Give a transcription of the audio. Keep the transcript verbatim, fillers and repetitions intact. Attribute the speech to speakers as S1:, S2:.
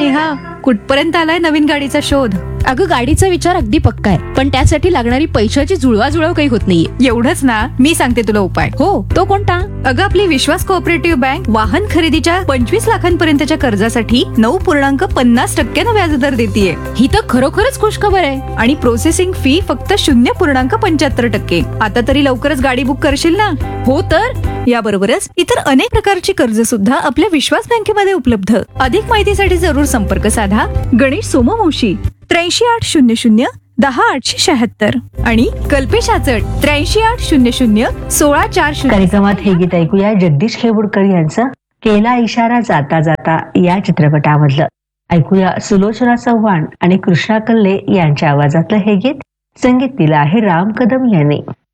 S1: नेहा, कुठपर्यंत आलाय नवीन गाडीचा शोध?
S2: अगं गाडीचा विचार अगदी पक्का आहे, पण त्यासाठी लागणारी पैशाची जुळवाजुळव काही होत नाहीये.
S1: एवढंच ना, मी सांगते तुला उपाय.
S2: हो, तो कोणता?
S1: अगं आपली विश्वास कोऑपरेटिव्ह बँक वाहन खरेदीच्या पंचवीस लाखांपर्यंतच्या कर्जासाठी नऊ पूर्णांक पन्नास टक्क्यानं व्याजदर देतीये.
S2: ही तर खरोखरच खुश खबर आहे.
S1: आणि प्रोसेसिंग फी फक्त शून्य पूर्णांक पंच्याहत्तर टक्के. आता तरी लवकरच गाडी बुक करशील ना?
S2: हो तर.
S1: याबरोबरच इतर अनेक प्रकारची कर्ज सुद्धा आपल्या विश्वास बँकेमध्ये उपलब्ध. अधिक माहितीसाठी जरूर संपर्क साधा गणेश सोमवंशी त्र्याऐंशी आठ शून्य शून्य दहा आठशे शहात्तर आणि कल्पेश आचट त्र्याऐंशी आठ शून्य शून्य सोळा चार शून्य.
S3: कार्यक्रमात हे गीत ऐकूया जगदीश खेबुडकर यांचं केला इशारा जाता जाता या चित्रपटामधलं. ऐकूया सुलोचना चव्हाण आणि कृष्णा कल्ले यांच्या आवाजातलं हे गीत. संगीत दिलं आहे राम कदम यांनी.